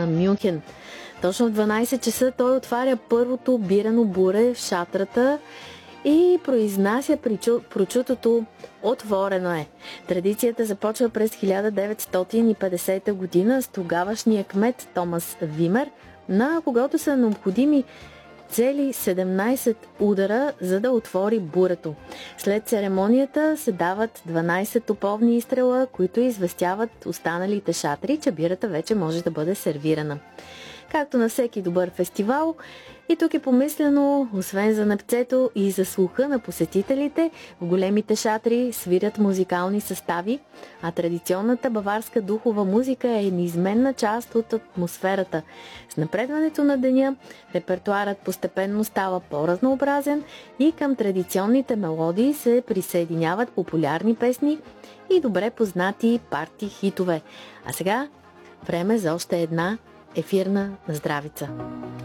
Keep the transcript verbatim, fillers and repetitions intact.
на Мюнхен. Точно в дванайсет часа той отваря първото бирено буре в шатрата и произнася прочутото "Отворено е". Традицията започва през хиляда деветстотин и петдесета година с тогавашния кмет Томас Вимер, на когото са необходими цели седемнайсет удара, за да отвори бурето. След церемонията се дават дванайсет топовни изстрела, които известяват останалите шатри, че бирата вече може да бъде сервирана. Както на всеки добър фестивал, и тук е помислено, освен за непцето и за слуха на посетителите, в големите шатри свирят музикални състави, а традиционната баварска духова музика е неизменна част от атмосферата. С напредването на деня репертуарът постепенно става по-разнообразен и към традиционните мелодии се присъединяват популярни песни и добре познати парти хитове. А сега време за още една ефирна здравица.